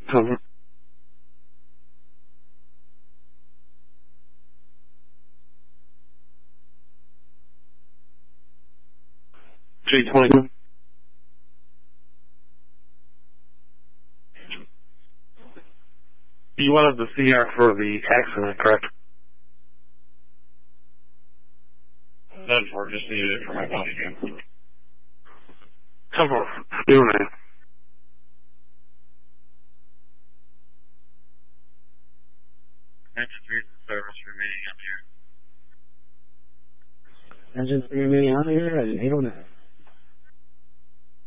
Cover. 320. You wanted the CR for the accident, correct? None for, just needed it for my body cam. Cover. Doing it. Engine 3 service remaining up here. Engine 3 remaining on here at 809.